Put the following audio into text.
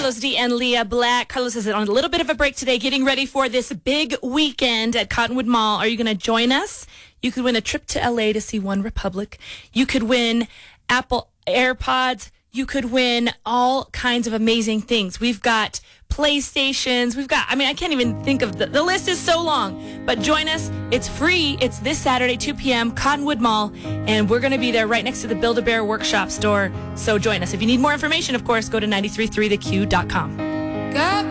Carlos D and Leah Black. Carlos is on a little bit of a break today, getting ready for this big weekend at Cottonwood Mall. Are you going to join us? You could win a trip to LA to see One Republic. You could win Apple AirPods. You could win all kinds of amazing things. We've got PlayStations. I can't even think of the list is so long. But join us. It's free. It's this Saturday, 2 p.m., Cottonwood Mall. And we're going to be there right next to the Build-A-Bear Workshop store. So join us. If you need more information, of course, go to 933theq.com.